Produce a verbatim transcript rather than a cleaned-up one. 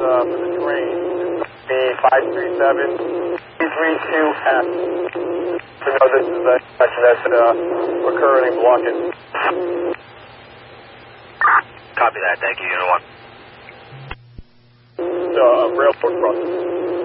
uh, for the train. B five three seven three three two F. To know this is the section that's uh, we're currently blocking. Copy that. Thank you, Unit one. So, uh, railroad crossing.